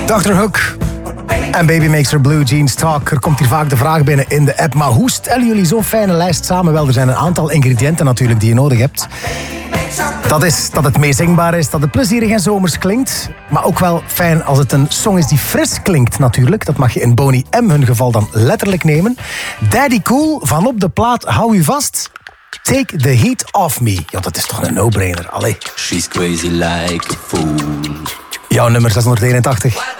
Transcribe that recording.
Dr. Hook en Baby Makes Her Blue Jeans Talk. Er komt hier vaak de vraag binnen in de app. Maar hoe stellen jullie zo'n fijne lijst samen? Wel, er zijn een aantal ingrediënten natuurlijk die je nodig hebt. Dat is dat het meezingbaar is, dat het plezierig en zomers klinkt. Maar ook wel fijn als het een song is die fris klinkt natuurlijk. Dat mag je in Boney M hun geval dan letterlijk nemen. Daddy Cool, van op de plaat Hou U Vast. Take the Heat Off Me. Ja, dat is toch een no-brainer. Allee. She's crazy like a fool. Jouw nummer 681.